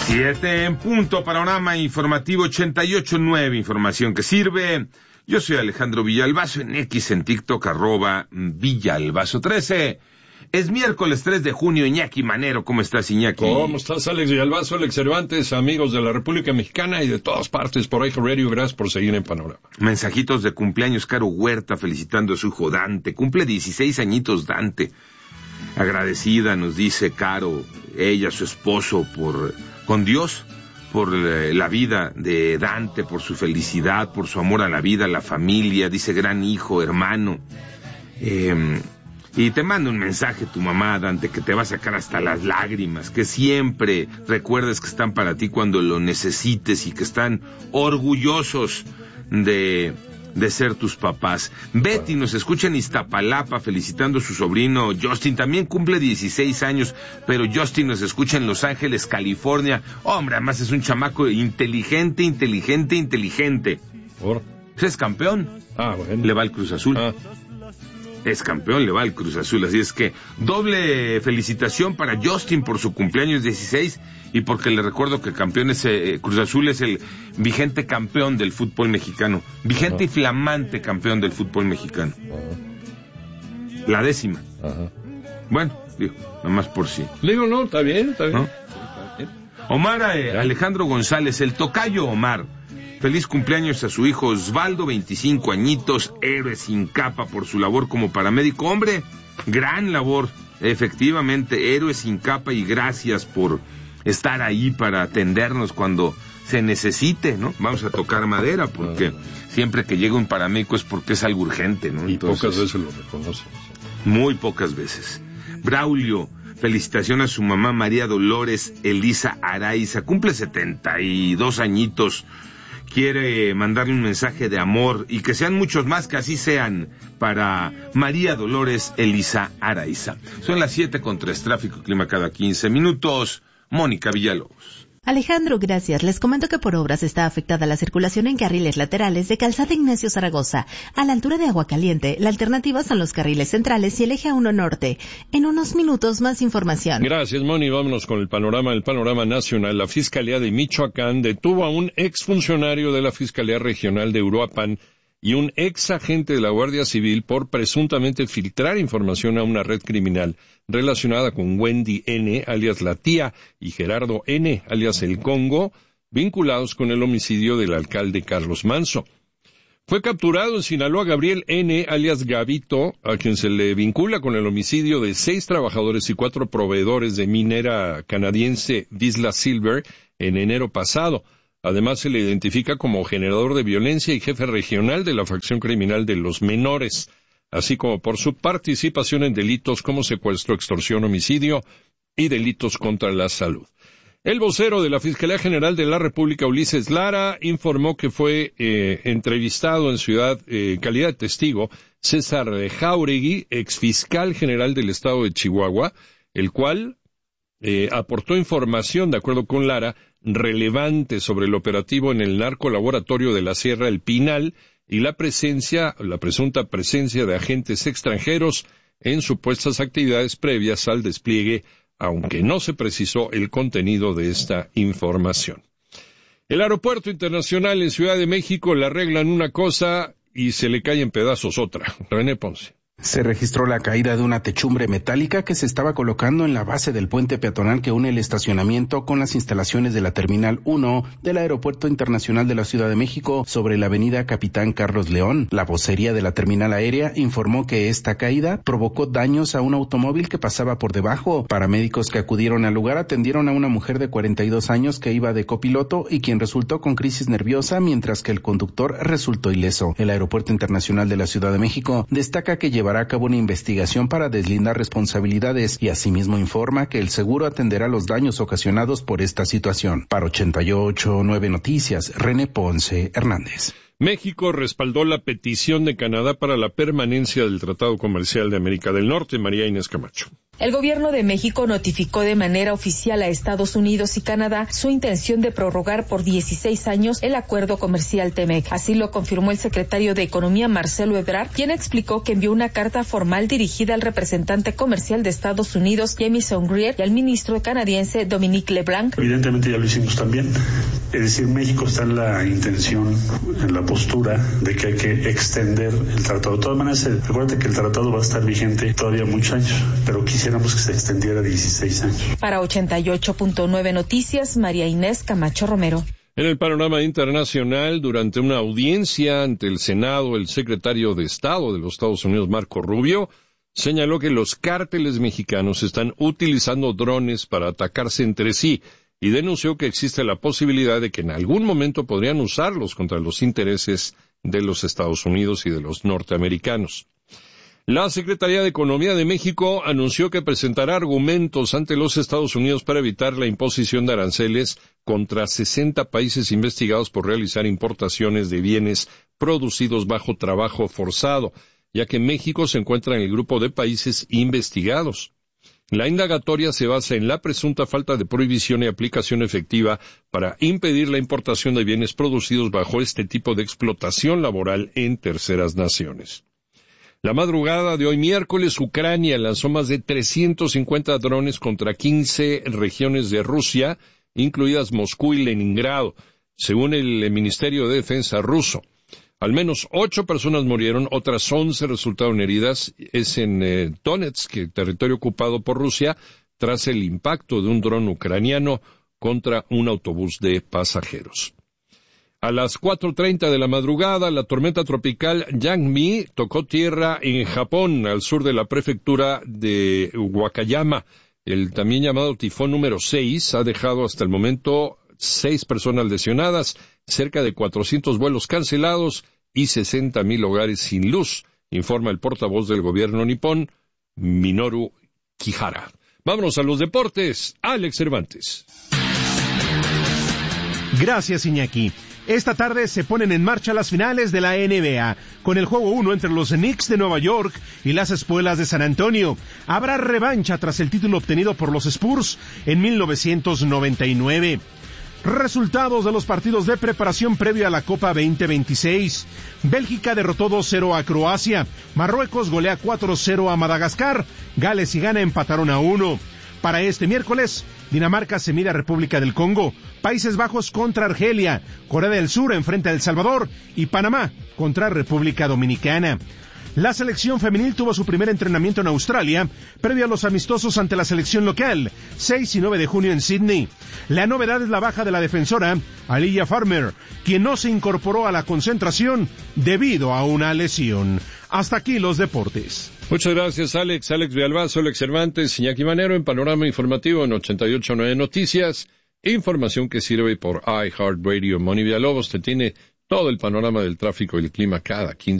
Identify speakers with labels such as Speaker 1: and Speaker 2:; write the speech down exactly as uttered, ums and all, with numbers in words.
Speaker 1: Siete en punto, panorama informativo ochenta y ocho punto nueve, información que sirve. Yo soy Alejandro Villalbazo, en X, en TikTok, arroba Villalbazo trece. Es miércoles tres de junio, Iñaki Manero. ¿Cómo estás, Iñaki?
Speaker 2: ¿Cómo estás, Alex Villalbazo, Alex Cervantes, amigos de la República Mexicana y de todas partes por iHeart Radio? Gracias por seguir en Panorama.
Speaker 1: Mensajitos de cumpleaños. Caro Huerta felicitando a su hijo Dante. Cumple dieciséis añitos Dante. Agradecida, nos dice Caro, ella, su esposo, por con Dios, por la vida de Dante, por su felicidad, por su amor a la vida, a la familia. Dice, gran hijo, hermano. Eh, y te manda un mensaje tu mamá, Dante, que te va a sacar hasta las lágrimas, que siempre recuerdes que están para ti cuando lo necesites y que están orgullosos de... de ser tus papás. Betty nos escucha en Iztapalapa felicitando a su sobrino Justin, también cumple dieciséis años, pero Justin nos escucha en Los Ángeles, California. Hombre, además es un chamaco inteligente, inteligente, inteligente.
Speaker 2: ¿Por?
Speaker 1: Es campeón.
Speaker 2: Ah, bueno.
Speaker 1: Le va al Cruz Azul.
Speaker 2: Ah.
Speaker 1: Es campeón, le va al Cruz Azul, así es que doble felicitación para Justin por su cumpleaños dieciséis y porque le recuerdo que campeón es, eh, Cruz Azul es el vigente campeón del fútbol mexicano, vigente Ajá. y flamante campeón del fútbol mexicano. Ajá. La décima.
Speaker 2: Ajá.
Speaker 1: Bueno, digo, nada más por sí.
Speaker 2: Digo, no, está bien, está bien. ¿No?
Speaker 1: Está bien. Omar eh, Alejandro González, el tocayo Omar. Feliz cumpleaños a su hijo Osvaldo, veinticinco añitos, héroe sin capa por su labor como paramédico. Hombre, gran labor, efectivamente, héroe sin capa, y gracias por estar ahí para atendernos cuando se necesite, ¿no? Vamos a tocar madera, porque siempre que llega un paramédico es porque es algo urgente, ¿no?
Speaker 2: Y
Speaker 1: Entonces,
Speaker 2: pocas veces lo reconocen.
Speaker 1: Muy pocas veces. Braulio, felicitación a su mamá María Dolores Elisa Araiza, cumple setenta y dos añitos. Quiere mandarle un mensaje de amor y que sean muchos más, que así sean, para María Dolores Elisa Araiza. Son las siete con tres, tráfico y clima cada quince minutos. Mónica Villalobos.
Speaker 3: Alejandro, gracias. Les comento que por obras está afectada la circulación en carriles laterales de Calzada Ignacio Zaragoza. A la altura de Agua Caliente, la alternativa son los carriles centrales y el eje uno norte. En unos minutos, más información.
Speaker 2: Gracias, Moni. Vámonos con el panorama, el panorama nacional. La Fiscalía de Michoacán detuvo a un exfuncionario de la Fiscalía Regional de Uruapan y un ex agente de la Guardia Civil por presuntamente filtrar información a una red criminal relacionada con Wendy N., alias La Tía, y Gerardo N., alias El Congo, vinculados con el homicidio del alcalde Carlos Manso. Fue capturado en Sinaloa Gabriel N., alias Gavito, a quien se le vincula con el homicidio de seis trabajadores y cuatro proveedores de minera canadiense Vizsla Silver en enero pasado. Además, se le identifica como generador de violencia y jefe regional de la facción criminal de los menores, así como por su participación en delitos como secuestro, extorsión, homicidio y delitos contra la salud. El vocero de la Fiscalía General de la República, Ulises Lara, informó que fue eh, entrevistado en Ciudad, eh, calidad de testigo, César Jauregui, exfiscal general del estado de Chihuahua, el cual eh, aportó información, de acuerdo con Lara, relevante sobre el operativo en el narcolaboratorio de la Sierra El Pinal y la presencia, la presunta presencia de agentes extranjeros en supuestas actividades previas al despliegue, aunque no se precisó el contenido de esta información. El Aeropuerto Internacional en Ciudad de México le arreglan una cosa y se le cae en pedazos otra. René Ponce.
Speaker 4: Se registró la caída de una techumbre metálica que se estaba colocando en la base del puente peatonal que une el estacionamiento con las instalaciones de la Terminal uno del Aeropuerto Internacional de la Ciudad de México sobre la avenida Capitán Carlos León. La vocería de la terminal aérea informó que esta caída provocó daños a un automóvil que pasaba por debajo. Paramédicos que acudieron al lugar atendieron a una mujer de cuarenta y dos años que iba de copiloto y quien resultó con crisis nerviosa, mientras que el conductor resultó ileso. El Aeropuerto Internacional de la Ciudad de México destaca que lleva a cabo una investigación para deslindar responsabilidades y asimismo informa que el seguro atenderá los daños ocasionados por esta situación. Para ochenta y ocho punto nueve Noticias, René Ponce Hernández.
Speaker 2: México respaldó la petición de Canadá para la permanencia del Tratado Comercial de América del Norte. María Inés Camacho.
Speaker 5: El gobierno de México notificó de manera oficial a Estados Unidos y Canadá su intención de prorrogar por dieciséis años el acuerdo comercial TEMEC. Así lo confirmó el secretario de Economía, Marcelo Ebrard, quien explicó que envió una carta formal dirigida al representante comercial de Estados Unidos, Jamieson Greer, y al ministro canadiense, Dominique LeBlanc.
Speaker 6: Evidentemente ya lo hicimos también. Es decir, México está en la intención, en la postura de que hay que extender el tratado. De todas maneras, recuerda que el tratado va a estar vigente todavía muchos años, pero quisiéramos que se extendiera a dieciséis años.
Speaker 5: Para ochenta y ocho punto nueve Noticias, María Inés Camacho Romero.
Speaker 2: En el panorama internacional, durante una audiencia ante el Senado, el secretario de Estado de los Estados Unidos, Marco Rubio, señaló que los cárteles mexicanos están utilizando drones para atacarse entre sí y denunció que existe la posibilidad de que en algún momento podrían usarlos contra los intereses de los Estados Unidos y de los norteamericanos. La Secretaría de Economía de México anunció que presentará argumentos ante los Estados Unidos para evitar la imposición de aranceles contra sesenta países investigados por realizar importaciones de bienes producidos bajo trabajo forzado, ya que México se encuentra en el grupo de países investigados. La indagatoria se basa en la presunta falta de prohibición y aplicación efectiva para impedir la importación de bienes producidos bajo este tipo de explotación laboral en terceras naciones. La madrugada de hoy miércoles, Ucrania lanzó más de trescientos cincuenta drones contra quince regiones de Rusia, incluidas Moscú y Leningrado, según el Ministerio de Defensa ruso. Al menos ocho personas murieron, otras once resultaron heridas. Es en eh, Donetsk, territorio ocupado por Rusia, tras el impacto de un dron ucraniano contra un autobús de pasajeros. A las cuatro treinta de la madrugada, la tormenta tropical Yang-mi tocó tierra en Japón, al sur de la prefectura de Wakayama. El también llamado tifón número seis ha dejado hasta el momento seis personas lesionadas, cerca de cuatrocientos vuelos cancelados y sesenta mil hogares sin luz, informa el portavoz del gobierno nipón, Minoru Kihara. Vámonos a los deportes. Alex Cervantes.
Speaker 7: Gracias, Iñaki. Esta tarde se ponen en marcha las finales de la N B A, con el juego uno entre los Knicks de Nueva York y las Espuelas de San Antonio. Habrá revancha tras el título obtenido por los Spurs en mil novecientos noventa y nueve. Resultados de los partidos de preparación previo a la Copa veinte veintiséis. Bélgica derrotó dos cero a Croacia. Marruecos golea cuatro cero a Madagascar. Gales y Ghana empataron a uno. Para este miércoles, Dinamarca se mide a República del Congo, Países Bajos contra Argelia, Corea del Sur enfrenta a El Salvador y Panamá contra República Dominicana. La selección femenil tuvo su primer entrenamiento en Australia, previo a los amistosos ante la selección local, seis y nueve de junio en Sydney. La novedad es la baja de la defensora, Aliyah Farmer, quien no se incorporó a la concentración debido a una lesión. Hasta aquí los deportes.
Speaker 2: Muchas gracias, Alex. Alex Villalbazo, Alex Cervantes, Iñaki Manero en Panorama Informativo en ochenta y ocho punto nueve Noticias. Información que sirve por iHeartRadio. Moni Villalobos te tiene todo el panorama del tráfico y el clima cada quince